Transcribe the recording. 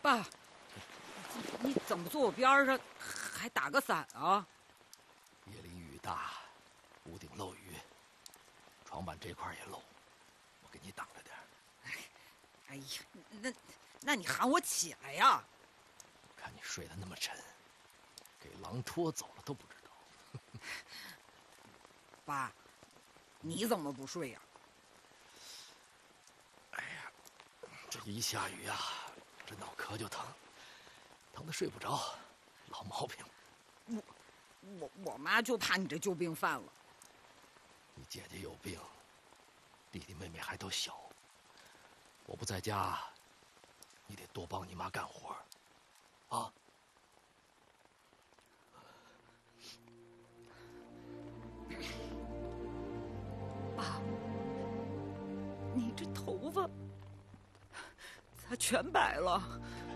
爸，你怎么坐我边上还打个伞啊？ 夜里雨大，屋顶漏雨，床板这块也漏，我给你挡着点。 哎呀，那你喊我起来呀！ 看你睡得那么沉，给狼拖走了都不知道。 爸，你怎么不睡呀？ 哎呀，这一下雨啊，这脑壳就疼，疼得睡不着，老毛病。 我妈就怕你这旧病犯了。 你姐姐有病，弟弟妹妹还都小，我不在家，你得多帮你妈干活，啊。 爸，你这头发咋全白了？